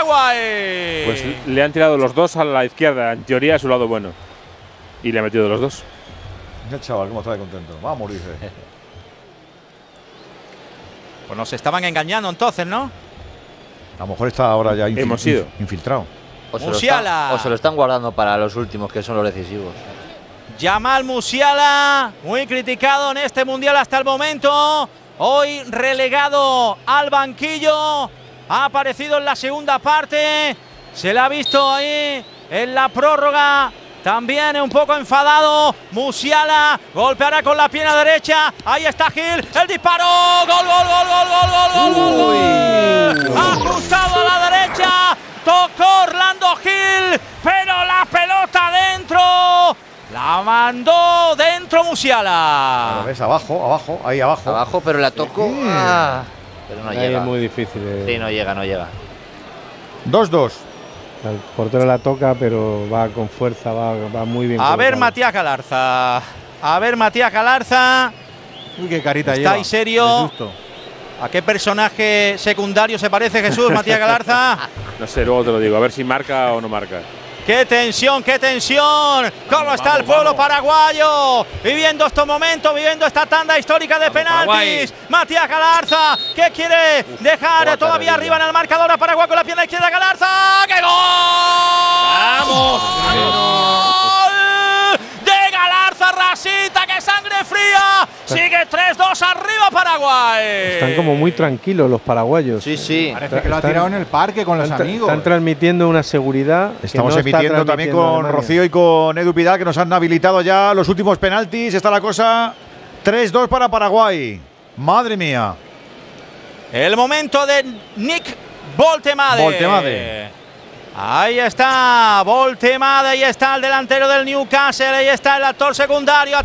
Paraguay. Pues le han tirado los dos a la izquierda, en teoría a su lado bueno. Y le ha metido los dos. El chaval, cómo está de contento. Vamos, dice. Pues nos estaban engañando entonces, ¿no? A lo mejor está ahora ya Hemos ido infiltrado. O Musiala. se lo están guardando para los últimos, que son los decisivos. Jamal Musiala, muy criticado en este mundial hasta el momento. Hoy relegado al banquillo. Ha aparecido en la segunda parte. Se le ha visto ahí en la prórroga. También un poco enfadado. Musiala golpeará con la pierna derecha. Ahí está Gil. El disparo. Gol, gol, gol, gol, gol, gol, gol, gol. Ajustado a la derecha. Tocó Orlando Gil. Pero la pelota dentro. La mandó dentro Musiala. Ahora ves, abajo, ahí abajo. Abajo, pero la tocó. Pero no llega. Es muy difícil. Sí, no llega. 2-2. El portero la toca, pero va con fuerza, va muy bien. A ver, Matías Galarza. Uy, qué carita ¿Está lleva. ahí serio? ¿A qué personaje secundario se parece Jesús, Matías Galarza? No sé, luego te lo digo. A ver si marca o no marca. ¡Qué tensión, qué tensión! ¿Cómo está el pueblo paraguayo? Viviendo estos momentos, viviendo esta tanda histórica de penaltis. Matías Galarza, que quiere dejar todavía arriba en el marcador a Paraguay con la pierna izquierda. Galarza, ¡qué gol! ¡Vamos! ¡Gol de Galarza, Rasita, que sangre fría! Sigue 3-2 arriba Paraguay. Están como muy tranquilos los paraguayos. Sí. Parece que lo ha tirado en el parque con los amigos. Están transmitiendo una seguridad. Estamos que no emitiendo también con Alemania. Rocío y con Edu Pidal, que nos han habilitado ya los últimos penaltis. Está la cosa 3-2 para Paraguay. Madre mía. El momento de Nick Voltemade. Ahí está Voltemade, ahí está el delantero del Newcastle, ahí está el actor secundario.